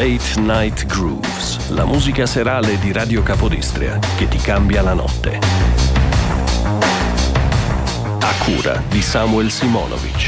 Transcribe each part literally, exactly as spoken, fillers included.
Late Night Grooves, la musica serale di Radio Capodistria che ti cambia la notte. A cura di Samuel Simonovic.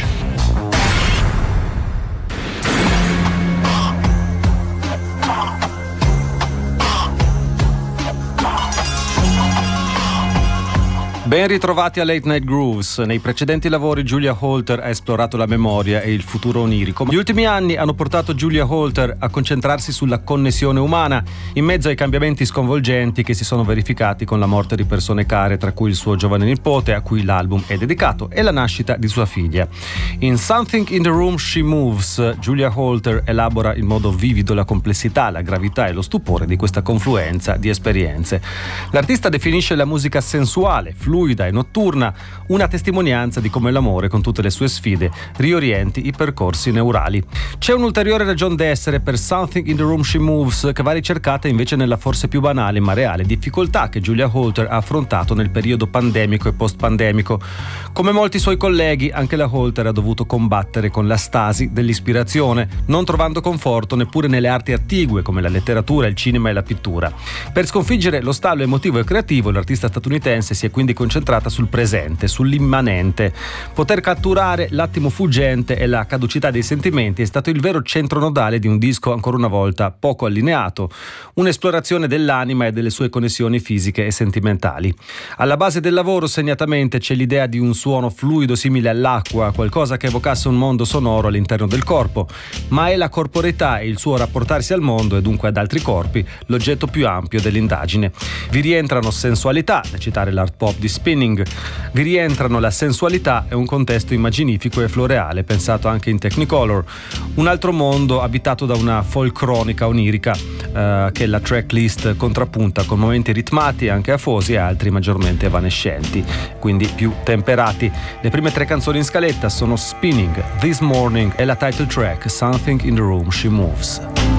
Ben ritrovati a Late Night Grooves. Nei precedenti lavori Julia Holter ha esplorato la memoria e il futuro onirico. Gli ultimi anni hanno portato Julia Holter a concentrarsi sulla connessione umana in mezzo ai cambiamenti sconvolgenti che si sono verificati con la morte di persone care, tra cui il suo giovane nipote, a cui l'album è dedicato, e la nascita di sua figlia. In Something in the Room She Moves, Julia Holter elabora in modo vivido la complessità, la gravità e lo stupore di questa confluenza di esperienze. L'artista definisce la musica sensuale, fluida e notturna, una testimonianza di come l'amore, con tutte le sue sfide, riorienti i percorsi neurali. C'è un'ulteriore ragione d'essere per Something in the Room She Moves, che va ricercata invece nella forse più banale ma reale difficoltà che Julia Holter ha affrontato nel periodo pandemico e post-pandemico. Come molti suoi colleghi, anche la Holter ha dovuto combattere con la stasi dell'ispirazione, non trovando conforto neppure nelle arti attigue come la letteratura, il cinema e la pittura. Per sconfiggere lo stallo emotivo e creativo, l'artista statunitense si è quindi concentrata sul presente, sull'immanente. Poter catturare l'attimo fuggente e la caducità dei sentimenti è stato il vero centro nodale di un disco ancora una volta poco allineato, un'esplorazione dell'anima e delle sue connessioni fisiche e sentimentali. Alla base del lavoro segnatamente c'è l'idea di un suono fluido simile all'acqua, qualcosa che evocasse un mondo sonoro all'interno del corpo, ma è la corporeità e il suo rapportarsi al mondo e dunque ad altri corpi l'oggetto più ampio dell'indagine. Vi rientrano sensualità, da citare l'art pop di Spinning, vi rientrano la sensualità e un contesto immaginifico e floreale pensato anche in Technicolor, un altro mondo abitato da una folcronica onirica eh, che la tracklist contrappunta con momenti ritmati anche afosi e altri maggiormente evanescenti, quindi più temperati. Le prime tre canzoni in scaletta sono Spinning, This Morning e la title track Something in the Room She Moves.